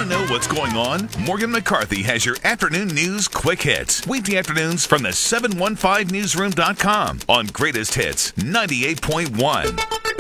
know what's going on? Morgan McCarthy has your afternoon news quick hits. Weekday afternoons from the 715newsroom.com on Greatest Hits 98.1.